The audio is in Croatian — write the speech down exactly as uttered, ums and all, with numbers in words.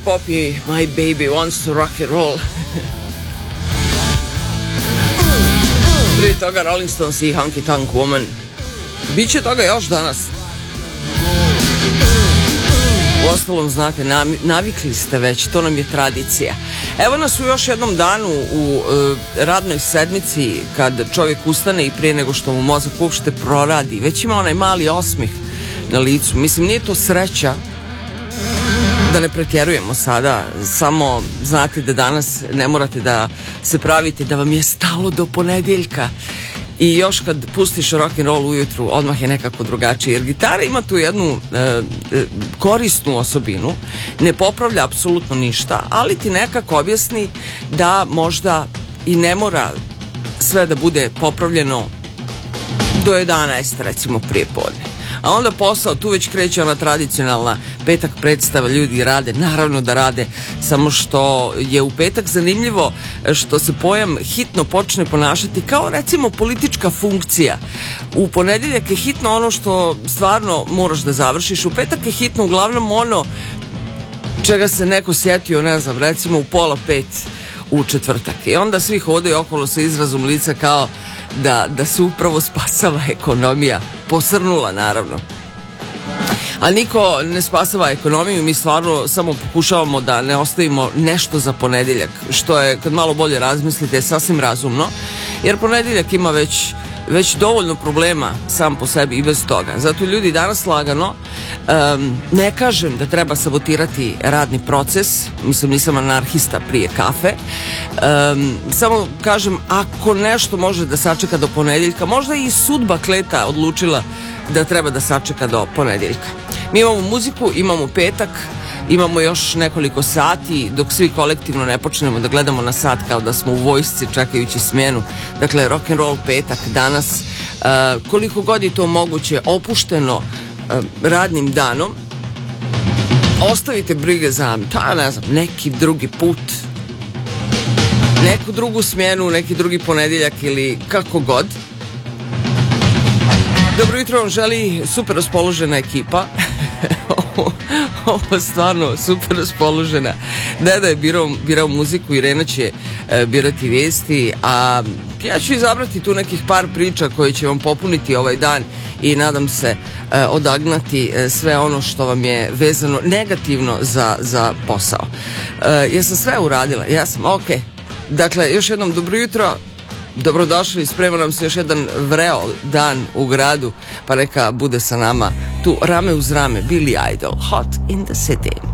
Pop i My Baby Wants to Rock and Roll. Prije toga Rolling Stones i Honky Tonk Woman. Biće toga još danas. U ostalom, znate, navikli ste već, to nam je tradicija. Evo nas u još jednom danu u e, radnoj sedmici, kad čovjek ustane i prije nego što mu mozak uopšte proradi, već ima onaj mali osmih na licu. Mislim, nije to sreća, da ne pretjerujemo sada, samo znate da danas ne morate da se pravite da vam je stalo do ponedjeljka. I još kad pustiš rock and roll ujutru, odmah je nekako drugačije. Jer gitara ima tu jednu e, korisnu osobinu, ne popravlja apsolutno ništa, ali ti nekako objasni da možda i ne mora sve da bude popravljeno do jedanaest, recimo, prije podne. A onda posao, tu već kreće ona tradicionalna petak predstava, ljudi rade, naravno da rade, samo što je u petak zanimljivo što se pojam hitno počne ponašati kao recimo politička funkcija. U ponedjeljak je hitno ono što stvarno moraš da završiš, u petak je hitno uglavnom ono čega se neko sjetio, ne znam, recimo u pola pet u četvrtak. I onda svi hodaju okolo sa izrazom lica kao da, da se upravo spasava ekonomija, posrnula naravno. A niko ne spasava ekonomiju, mi stvarno samo pokušavamo da ne ostavimo nešto za ponedjeljak, što je, kad malo bolje razmislite, sasvim razumno, jer ponedjeljak ima već već dovoljno problema sam po sebi i bez toga. Zato ljudi danas lagano, um, ne kažem da treba sabotirati radni proces, mislim nisam anarhista prije kafe, um, samo kažem ako nešto može da sačeka do ponedjeljka, možda i sudba kleta odlučila da treba da sačeka do ponedjeljka. Mi imamo muziku, imamo petak, imamo još nekoliko sati dok svi kolektivno ne počnemo da gledamo na sat kao da smo u vojsci čekajući smjenu. Dakle, rock and roll petak danas, uh, koliko god je to moguće opušteno uh, radnim danom. Ostavite brige za, ta ne znam, neki drugi put, neku drugu smjenu, neki drugi ponedjeljak ili kako god. Dobro jutro vam želi super raspoložena ekipa. Ovo stvarno super raspoložena. Deda je birao, birao muziku, Irena će e, birati vijesti, a ja ću izabrati tu nekih par priča koje će vam popuniti ovaj dan i nadam se e, odagnati e, sve ono što vam je vezano negativno za, za posao. E, ja sam sve uradila, ja sam ok. Dakle, još jednom dobro jutro. Dobrodošli, sprema nam se još jedan vreo dan u gradu, pa neka bude sa nama tu rame uz rame Billy Idol, Hot in the City.